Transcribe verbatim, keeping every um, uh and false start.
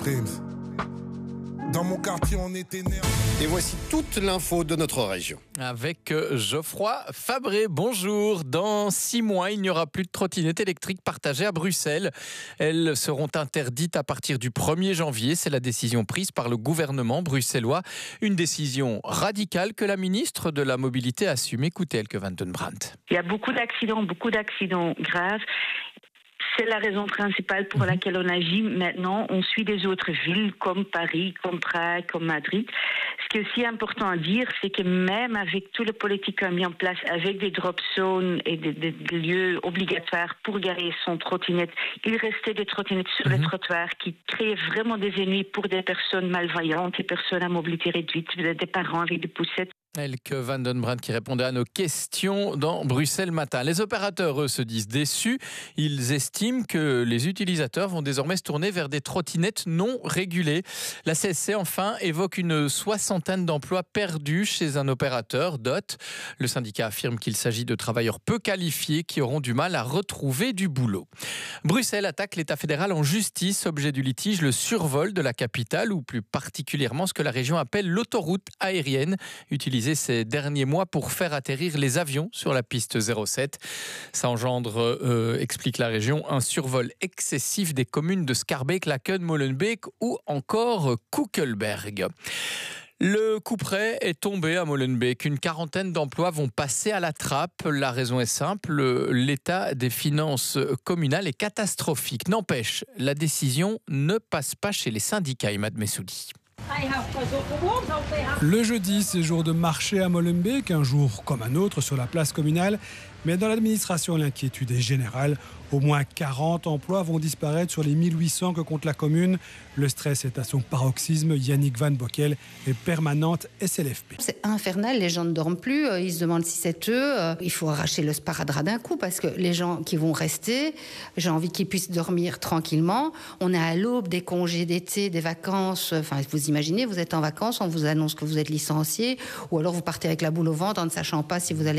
Dreams. Dans mon quartier, on était nerveux. Et voici toute l'info de notre région. Avec Geoffroy Fabré, bonjour. Dans six mois, il n'y aura plus de trottinettes électriques partagées à Bruxelles. Elles seront interdites à partir du premier janvier. C'est la décision prise par le gouvernement bruxellois. Une décision radicale que la ministre de la Mobilité assume. Écoutez Elke van den Brandt. Il y a beaucoup d'accidents, beaucoup d'accidents graves. C'est la raison principale pour laquelle on agit. Maintenant, on suit des autres villes comme Paris, comme Prague, comme Madrid. Ce qui est aussi important à dire, c'est que même avec tout le politique mis en place, avec des drop zones et des, des, des lieux obligatoires pour garer son trottinette, il restait des trottinettes sur mmh. les trottoirs qui créaient vraiment des ennuis pour des personnes malvoyantes, des personnes à mobilité réduite, des parents avec des poussettes. Elke van den Brandt qui répondait à nos questions dans Bruxelles Matin. Les opérateurs, eux, se disent déçus. Ils estiment que les utilisateurs vont désormais se tourner vers des trottinettes non régulées. La C S C, enfin, évoque une soixantaine d'emplois perdus chez un opérateur, D O T. Le syndicat affirme qu'il s'agit de travailleurs peu qualifiés qui auront du mal à retrouver du boulot. Bruxelles attaque l'État fédéral en justice. Objet du litige, le survol de la capitale, ou plus particulièrement ce que la région appelle l'autoroute aérienne, utilisée ces derniers mois pour faire atterrir les avions sur la piste zéro sept. Ça engendre, euh, explique la région, un survol excessif des communes de Schaerbeek, Laken, Molenbeek ou encore Koekelberg. Le couperet est tombé à Molenbeek. Une quarantaine d'emplois vont passer à la trappe. La raison est simple, l'état des finances communales est catastrophique. N'empêche, la décision ne passe pas chez les syndicats, Imad Messoudi. Le jeudi, c'est jour de marché à Molenbeek, un jour comme un autre sur la place communale. Mais dans l'administration, l'inquiétude est générale. Au moins quarante emplois vont disparaître sur les mille huit cents que compte la commune. Le stress est à son paroxysme. Yannick Van Bockel est permanente S L F P. C'est infernal, les gens ne dorment plus. Ils se demandent si c'est eux. Il faut arracher le sparadrap d'un coup parce que les gens qui vont rester, j'ai envie qu'ils puissent dormir tranquillement. On est à l'aube des congés d'été, des vacances. Enfin, vous imaginez, vous êtes en vacances, on vous annonce que vous êtes licencié ou alors vous partez avec la boule au ventre en ne sachant pas si vous allez